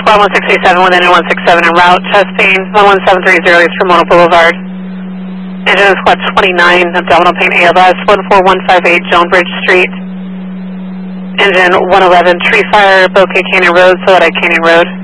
11687 with engine 167 en route, chest pain, 11730 East Ramona Boulevard. Engine squad 29, abdominal pain ALS, 14158 Joan Bridge Street. Engine 111, tree fire, Bouquet Canyon Road, Soledad Canyon Road.